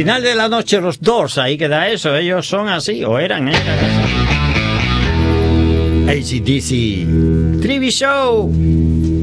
final de la noche los Doors, ahí queda eso, ellos son así, o eran así. AC/DC, Trivi Show.